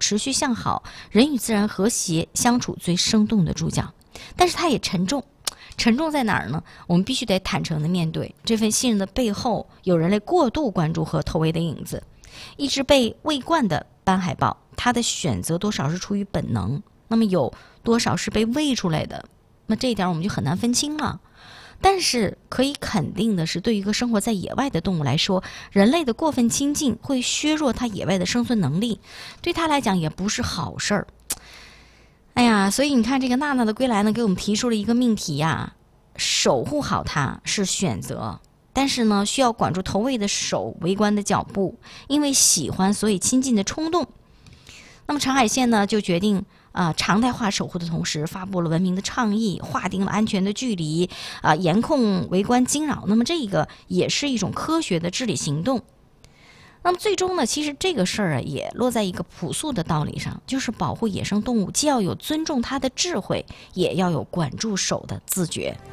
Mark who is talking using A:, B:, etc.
A: 持续向好、人与自然和谐相处最生动的注脚。但是它也沉重，沉重在哪儿呢？我们必须得坦诚地面对，这份信任的背后有人类过度关注和投喂的影子。一只被喂惯的斑海豹，它的选择多少是出于本能，那么有多少是被喂出来的，那这一点我们就很难分清了。但是可以肯定的是，对于一个生活在野外的动物来说，人类的过分亲近会削弱它野外的生存能力，对它来讲也不是好事儿。哎呀，所以你看这个娜娜的归来呢，给我们提出了一个命题呀，守护好它是选择，但是呢，需要管住投喂的手、围观的脚步，因为喜欢所以亲近的冲动。那么长海县呢，就决定常态化守护的同时，发布了文明的倡议，划定了安全的距离，严控围观惊扰。那么这个也是一种科学的治理行动。那么最终呢，其实这个事儿也落在一个朴素的道理上，就是保护野生动物，既要有尊重它的智慧，也要有管住手的自觉。